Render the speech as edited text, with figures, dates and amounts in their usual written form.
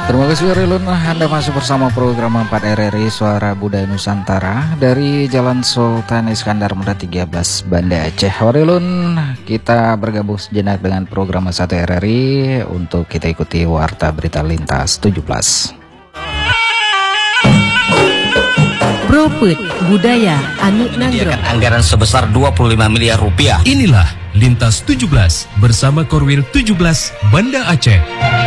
Terima kasih Rilun, Anda masih bersama program 4 RRI Suara Budaya Nusantara dari Jalan Sultan Iskandar Muda 13 Banda Aceh. Rilun, kita bergabung sejenak dengan program 1 RRI untuk kita ikuti Warta Berita Lintas 17. Propet Budaya Anu Nanggro. Anggaran sebesar 25 miliar rupiah. Inilah Lintas 17 bersama Korwil 17 Banda Aceh.